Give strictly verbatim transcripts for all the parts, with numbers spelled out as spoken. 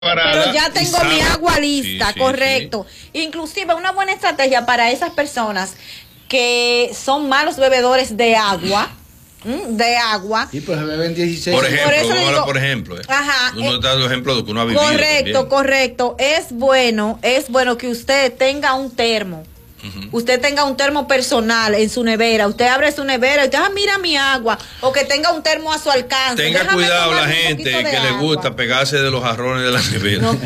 Pero ya tengo mi agua lista, sí, sí, correcto. Sí. Inclusive una buena estrategia para esas personas que son malos bebedores de agua, de agua. Sí, pues se beben dieciséis. Por ejemplo, por eso digo, digo, por ejemplo, eh. Ajá, uno eh, está dando ejemplo de que uno ha vivido. Correcto, también. correcto. Es bueno, es bueno que usted tenga un termo. Uh-huh. Usted tenga un termo personal en su nevera. Usted abre su nevera y usted, ah, mira mi agua. O que tenga un termo a su alcance. Tenga Déjame cuidado la gente que le agua. gusta pegarse de los jarrones de la nevera. No.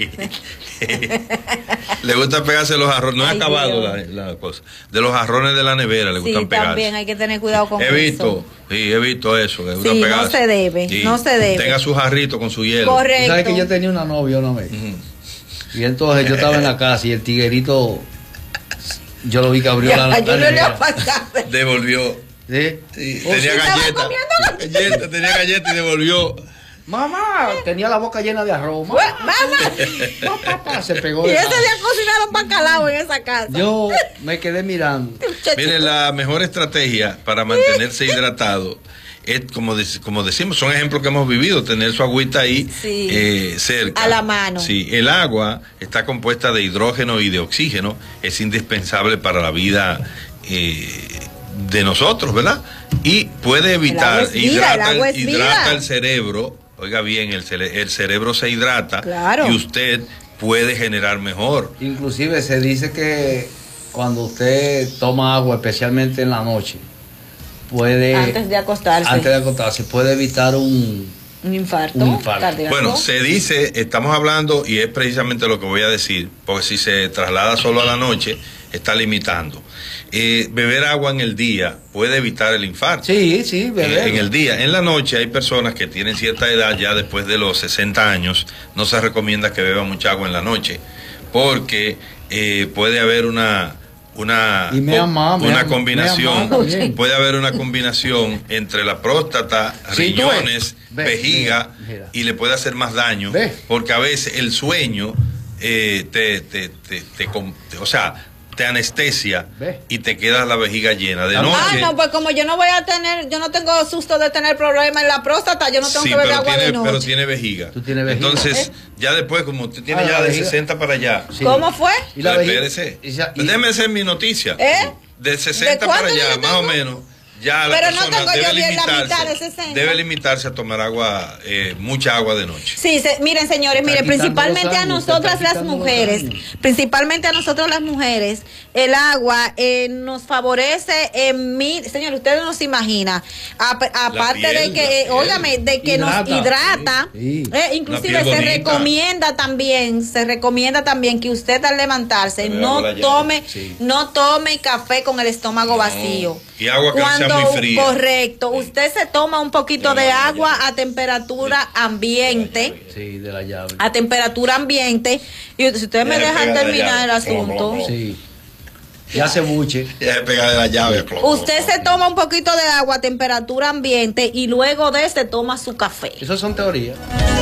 Le gusta pegarse de los jarrones. No he acabado la, la cosa. De los jarrones de la nevera le gustan sí, pegarse. También hay que tener cuidado con he eso. Visto, sí, he visto eso. Le gusta sí, pegarse. no se debe. Sí. No se debe. Tenga su jarrito con su hielo. Correcto. ¿Sabes que yo tenía una novia una vez? Uh-huh. Y entonces yo estaba en la casa y el tiguerito... Yo lo vi que abrió ya, la yo no le devolvió. ¿Sí? Sí, tenía galleta. galleta. Tenía galleta y devolvió. Mamá, tenía la boca llena de arroz. Mamá. Mamá. Se pegó. Y ese día cocinaron bacalao en esa casa. Yo me quedé mirando. Mire, la mejor estrategia para mantenerse hidratado es, como, de, como decimos, son ejemplos que hemos vivido, tener su agüita ahí sí, eh, cerca. A la mano. Sí, el agua está compuesta de hidrógeno y de oxígeno, es indispensable para la vida eh, de nosotros, ¿verdad? Y puede evitar, el vida, hidrata, el, el, hidrata vida. el cerebro, oiga bien, el, cere el cerebro se hidrata, claro, y usted puede generar mejor. Inclusive se dice que cuando usted toma agua, especialmente en la noche, puede, antes de acostarse, antes de acostarse puede evitar un, un infarto. Un infarto. Bueno, se dice, estamos hablando, y es precisamente lo que voy a decir, porque si se traslada solo a la noche, está limitando. Eh, beber agua en el día puede evitar el infarto. Sí, sí, beber. Eh, en el día. En la noche hay personas que tienen cierta edad, ya después de los sesenta años, no se recomienda que beban mucha agua en la noche, porque eh, puede haber una... una, y me ama, me una ama, combinación me ama puede haber una combinación entre la próstata, sí, riñones, ve, vejiga, mira, mira. y le puede hacer más daño, ve. porque a veces el sueño eh, te, te, te, te, te o sea te anestesia ve. Y te queda la vejiga llena de noche. Ah, no, pues como yo no voy a tener, yo no tengo susto de tener problemas en la próstata, yo no tengo sí, que beber pero agua tiene, de noche. pero tiene vejiga. ¿Tú tienes vejiga? Entonces, ¿Eh? ya después, como usted tiene ah, ya de vejiga. sesenta para allá. Sí. ¿Cómo fue? ¿Y la vejiga? Y ya, y... Déjeme hacer mi noticia. ¿Eh? De sesenta para allá, más o menos. Ya la pero persona no tengo debe, yo bien limitarse, la mitad de sesenta. Debe limitarse a tomar agua, eh, mucha agua de noche. Sí, se, miren señores, miren, principalmente a nosotras las mujeres, principalmente a nosotras las mujeres, el agua eh, nos favorece en mil, señores, ustedes no se imaginan, aparte de que, óigame, de que hidrata, nos hidrata, sí, sí. Eh, inclusive se recomienda también, se recomienda también que usted al levantarse no tome, sí. no tome café con el estómago no. vacío. Y agua que Cuando, sea muy fría. Correcto, usted se toma un poquito de, de agua a temperatura ambiente. Sí, de la llave. A temperatura ambiente. Y si ustedes me dejan terminar el asunto. Sí. Ya se buche. Ya se pega de la llave. Usted se toma un poquito de agua a temperatura ambiente y luego de se toma su café. Eso son teorías.